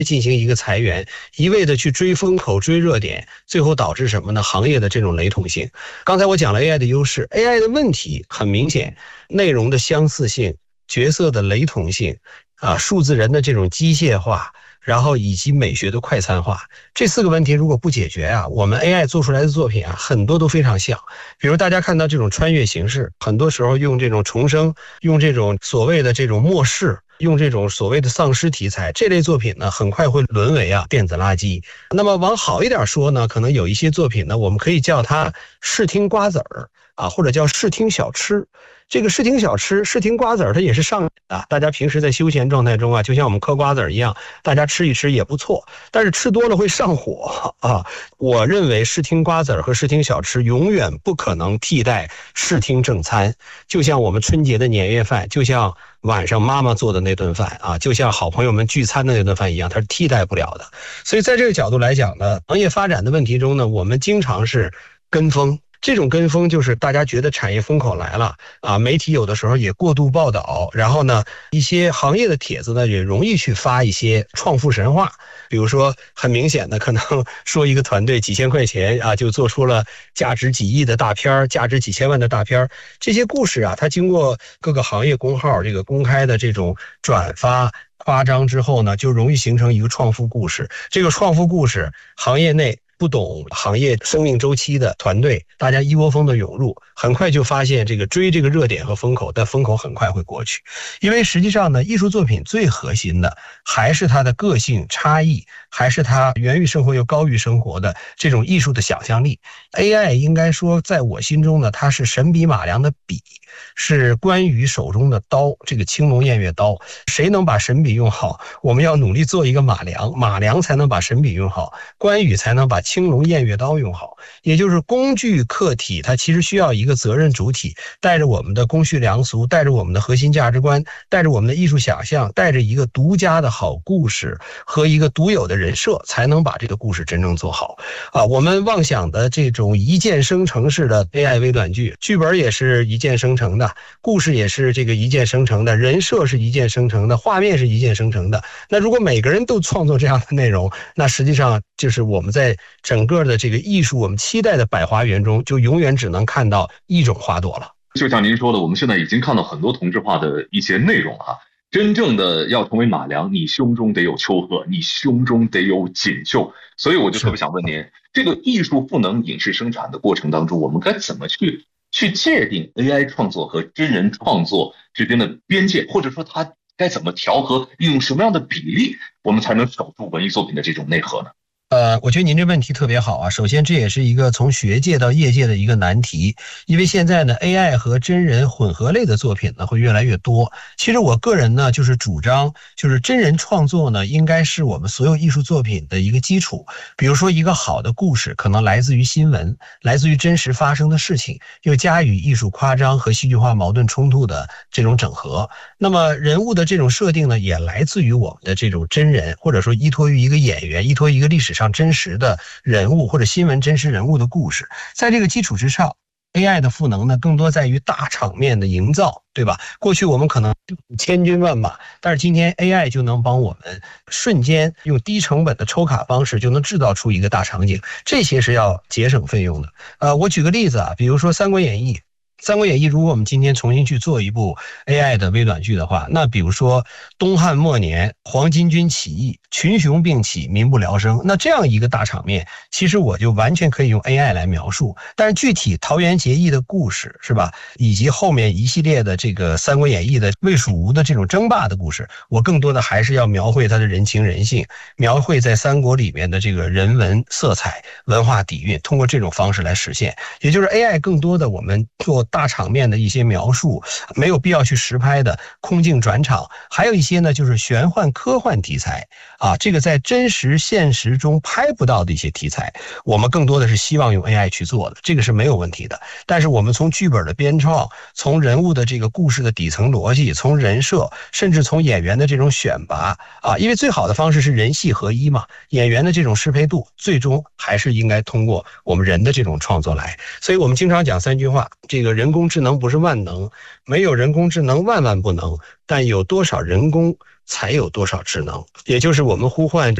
进行一个裁员，一味的去追风口、追热点，最后导致什么呢？行业的这种雷同性。刚才我讲了 AI 的优势 ，AI 的问题很明显，内容的相似性、角色的雷同性，数字人的这种机械化，然后以及美学的快餐化，这4个问题如果不解决我们 AI 做出来的作品很多都非常像。比如大家看到这种穿越形式，很多时候用这种重生，用这种所谓的这种末世，用这种所谓的丧尸题材，这类作品呢，很快会沦为电子垃圾。那么往好一点说呢，可能有一些作品呢，我们可以叫它视听瓜子儿或者叫视听小吃。这个视听小吃、视听瓜子儿，它也是上瘾的。大家平时在休闲状态中就像我们嗑瓜子儿一样，大家吃一吃也不错，但是吃多了会上火我认为视听瓜子儿和视听小吃永远不可能替代视听正餐，就像我们春节的年夜饭，就像晚上妈妈做的那顿饭就像好朋友们聚餐的那顿饭一样，它是替代不了的。所以在这个角度来讲呢，行业发展的问题中呢，我们经常是跟风。这种跟风就是大家觉得产业风口来了媒体有的时候也过度报道，然后呢，一些行业的帖子呢也容易去发一些创富神话，比如说很明显的可能说一个团队几千块钱就做出了价值几亿的大片，价值几千万的大片，这些故事它经过各个行业公号这个公开的这种转发夸张之后呢，就容易形成一个创富故事。这个创富故事行业内不懂行业生命周期的团队，大家一窝蜂的涌入，很快就发现这个追这个热点和风口，但风口很快会过去。因为实际上呢，艺术作品最核心的还是它的个性差异，还是它源于生活又高于生活的这种艺术的想象力。AI 应该说在我心中呢，它是神笔马良的笔，是关羽手中的刀，这个青龙偃月刀。谁能把神笔用好，我们要努力做一个马良，马良才能把神笔用好，关羽才能把青龙偃月刀用好。也就是工具客体它其实需要一个责任主体，带着我们的公序良俗，带着我们的核心价值观，带着我们的艺术想象，带着一个独家的好故事和一个独有的人设，才能把这个故事真正做好我们妄想的这种一键生成式的 AI 微短剧，剧本也是一键生成的，故事也是这个一键生成的，人设是一键生成的，画面是一键生成的。那如果每个人都创作这样的内容，那实际上就是我们在整个的这个艺术我们期待的百花园中，就永远只能看到一种花朵了。 就像您说的，我们现在已经看到很多同质化的一些内容真正的要成为马良，你胸中得有丘壑，你胸中得有锦绣。所以我就特别想问您，这个艺术赋能影视生产的过程当中，我们该怎么去界定 AI 创作和真人创作之间的边界，或者说它该怎么调和，用什么样的比例，我们才能守住文艺作品的这种内核呢？ 我觉得您这问题特别好首先这也是一个从学界到业界的一个难题，因为现在呢 AI 和真人混合类的作品呢会越来越多。其实我个人呢就是主张，就是真人创作呢应该是我们所有艺术作品的一个基础。比如说一个好的故事可能来自于新闻，来自于真实发生的事情，又加以艺术夸张和戏剧化矛盾冲突的这种整合。那么人物的这种设定呢也来自于我们的这种真人，或者说依托于一个演员，依托一个历史上真实的人物或者新闻真实人物的故事。在这个基础之上， AI 的赋能呢更多在于大场面的营造，对吧？过去我们可能千军万马，但是今天 AI 就能帮我们瞬间用低成本的抽卡方式就能制造出一个大场景，这些是要节省费用的。我举个例子比如说三国演义，三国演义如果我们今天重新去做一部 AI 的微短剧的话，那比如说东汉末年黄巾军起义，群雄并起，民不聊生，那这样一个大场面其实我就完全可以用 AI 来描述。但是具体桃园结义的故事是吧，以及后面一系列的这个三国演义的魏蜀吴的这种争霸的故事，我更多的还是要描绘它的人情人性，描绘在三国里面的这个人文色彩文化底蕴，通过这种方式来实现。也就是 AI 更多的我们做大场面的一些描述，没有必要去实拍的空镜转场，还有一些呢就是玄幻科幻题材这个在真实现实中拍不到的一些题材，我们更多的是希望用 AI 去做的，这个是没有问题的。但是我们从剧本的编创，从人物的这个故事的底层逻辑，从人设，甚至从演员的这种选拔因为最好的方式是人戏合一嘛，演员的这种适配度最终还是应该通过我们人的这种创作来。所以我们经常讲三句话，这个人工智能不是万能，没有人工智能万万不能，但有多少人工才有多少智能，也就是我们呼唤